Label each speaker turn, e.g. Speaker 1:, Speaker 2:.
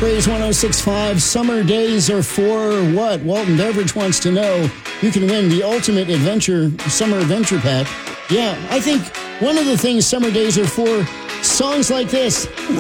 Speaker 1: Praise 106.5. Summer days are for what? Walton Beverage wants to know. You can win the ultimate summer adventure pack. Yeah, I think one of the things summer days are for, songs like this.